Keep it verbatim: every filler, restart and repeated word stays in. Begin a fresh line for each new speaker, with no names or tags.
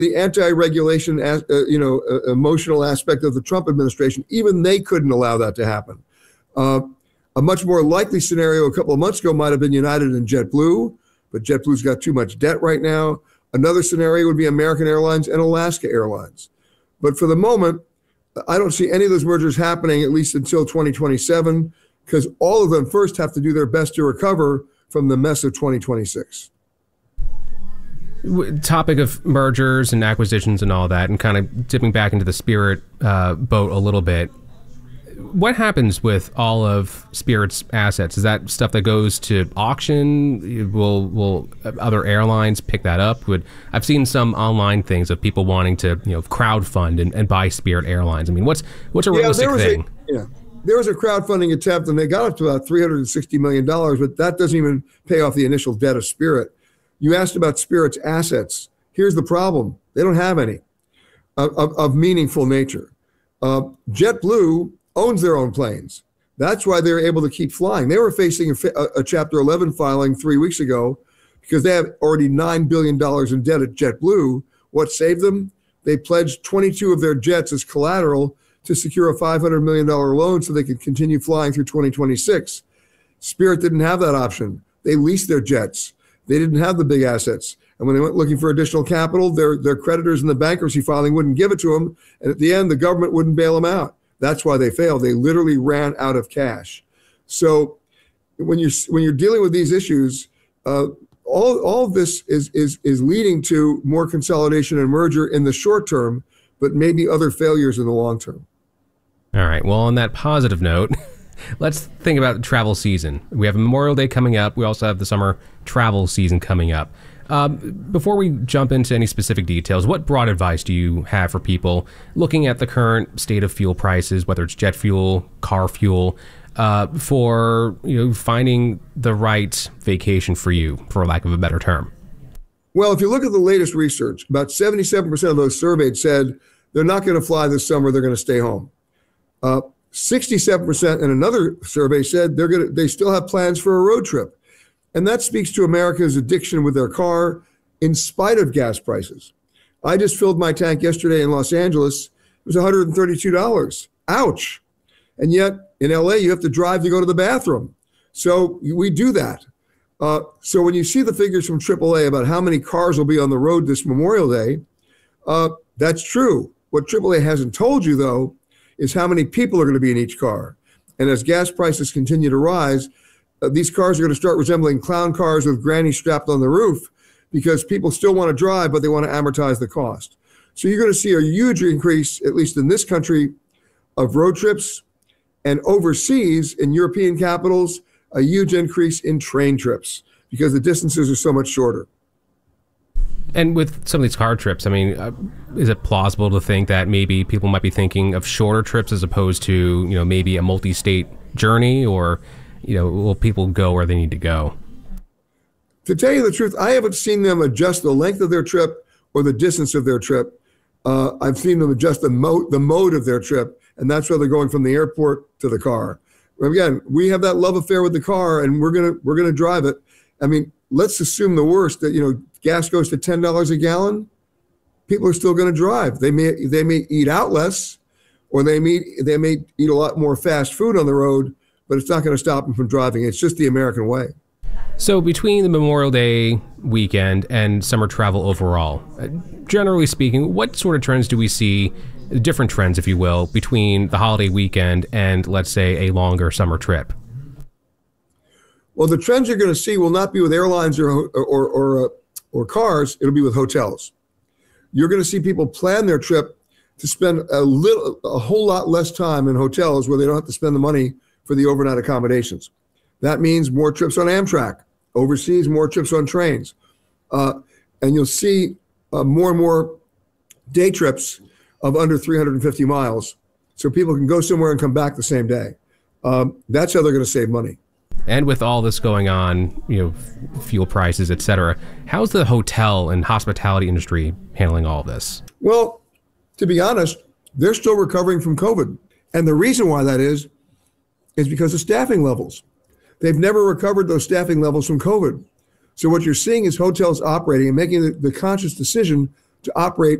the anti-regulation, uh, you know, uh, emotional aspect of the Trump administration, even they couldn't allow that to happen. Uh, a much more likely scenario a couple of months ago might have been United and JetBlue, but JetBlue's got too much debt right now. Another scenario would be American Airlines and Alaska Airlines. But for the moment, I don't see any of those mergers happening, at least until twenty twenty-seven, because all of them first have to do their best to recover from the mess of twenty twenty-six.
Topic of mergers and acquisitions and all that, and kind of dipping back into the Spirit uh, boat a little bit. What happens with all of Spirit's assets? Is that stuff that goes to auction? Will will other airlines pick that up? Would I've seen some online things of people wanting to, you know, crowdfund and, and buy Spirit Airlines. I mean, what's what's a realistic
yeah,
thing?
A, yeah, there was a crowdfunding attempt, and they got up to about three hundred sixty million dollars, but that doesn't even pay off the initial debt of Spirit. You asked about Spirit's assets. Here's the problem: they don't have any of, of, of meaningful nature. Uh, JetBlue owns their own planes. That's why they're able to keep flying. They were facing a, a Chapter eleven filing three weeks ago because they have already nine billion dollars in debt at JetBlue. What saved them? They pledged twenty-two of their jets as collateral to secure a five hundred million dollars loan so they could continue flying through twenty twenty-six. Spirit didn't have that option. They leased their jets. They didn't have the big assets. And when they went looking for additional capital, their, their creditors in the bankruptcy filing wouldn't give it to them. And at the end, the government wouldn't bail them out. That's why they failed. They literally ran out of cash. So when you're when you're dealing with these issues, uh, all all of this is is is leading to more consolidation and merger in the short term, but maybe other failures in the long term.
All right. Well, on that positive note, let's think about the travel season. We have Memorial Day coming up. We also have the summer travel season coming up. Um, before we jump into any specific details, what broad advice do you have for people looking at the current state of fuel prices, whether it's jet fuel, car fuel, uh, for you know finding the right vacation for you, for lack of a better term?
Well, if you look at the latest research, about seventy-seven percent of those surveyed said they're not going to fly this summer, they're going to stay home. Uh, sixty-seven percent in another survey said they're going to, they still have plans for a road trip. And that speaks to America's addiction with their car in spite of gas prices. I just filled my tank yesterday in Los Angeles. It was one hundred thirty-two dollars. Ouch. And yet in L A, you have to drive to go to the bathroom. So we do that. Uh, so when you see the figures from triple A about how many cars will be on the road this Memorial Day, uh, that's true. What triple A hasn't told you, though, is how many people are going to be in each car. And as gas prices continue to rise, Uh, these cars are going to start resembling clown cars with granny strapped on the roof because people still want to drive, but they want to amortize the cost. So you're going to see a huge increase, at least in this country, of road trips, and overseas in European capitals, a huge increase in train trips because the distances are so much shorter.
And with some of these car trips, I mean, uh, is it plausible to think that maybe people might be thinking of shorter trips as opposed to, you know, maybe a multi-state journey, or you know, will people go where they need to go?
To tell you the truth, I haven't seen them adjust the length of their trip or the distance of their trip. Uh, I've seen them adjust the, mo- the mode of their trip, and that's where they're going from the airport to the car. Again, we have that love affair with the car, and we're gonna we're gonna drive it. I mean, let's assume the worst, that you know gas goes to ten dollars a gallon. People are still going to drive. They may they may eat out less, or they may they may eat a lot more fast food on the road, but it's not going to stop them from driving. It's just the American way.
So between the Memorial Day weekend and summer travel overall, uh, generally speaking, what sort of trends do we see, different trends, if you will, between the holiday weekend and, let's say, a longer summer trip?
Well, the trends you're going to see will not be with airlines or or or, uh, or cars. It'll be with hotels. You're going to see people plan their trip to spend a little, a whole lot less time in hotels where they don't have to spend the money for the overnight accommodations. That means more trips on Amtrak, overseas, more trips on trains. Uh, and you'll see uh, more and more day trips of under three hundred fifty miles. So people can go somewhere and come back the same day. Um, that's how they're going to save money.
And with all this going on, you know, fuel prices, et cetera, how's the hotel and hospitality industry handling all of this?
Well, to be honest, they're still recovering from COVID. And the reason why that is, is because of staffing levels. They've never recovered those staffing levels from COVID. So what you're seeing is hotels operating and making the, the conscious decision to operate